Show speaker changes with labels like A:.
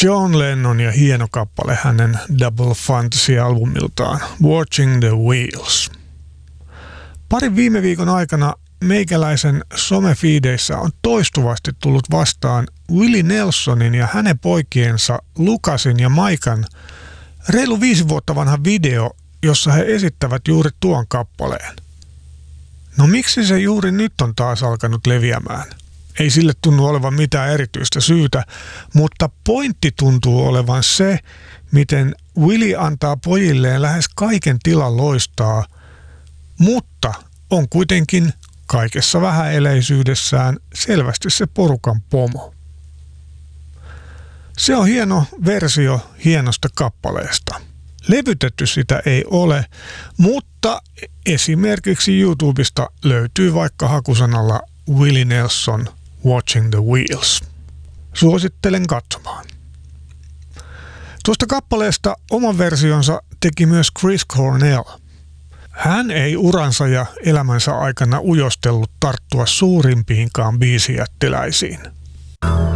A: John Lennon ja hieno kappale hänen Double Fantasy-albumiltaan Watching the Wheels. Parin viime viikon aikana meikäläisen somefiideissä on toistuvasti tullut vastaan Willie Nelsonin ja hänen poikiensa Lukasin ja Maikan reilu 5 vuotta vanha video, jossa he esittävät juuri tuon kappaleen. No miksi se juuri nyt on taas alkanut leviämään? Ei sille tunnu olevan mitään erityistä syytä, mutta pointti tuntuu olevan se, miten Willie antaa pojilleen lähes kaiken tilan loistaa, mutta on kuitenkin kaikessa vähäeleisyydessään selvästi se porukan pomo. Se on hieno versio hienosta kappaleesta. Levytetty sitä ei ole, mutta esimerkiksi YouTubesta löytyy vaikka hakusanalla Willie Nelson Watching the Wheels. Suosittelen katsomaan. Tuosta kappaleesta oman versionsa teki myös Chris Cornell. Hän ei uransa ja elämänsä aikana ujostellut tarttua suurimpiinkaan biisijättiläisiin.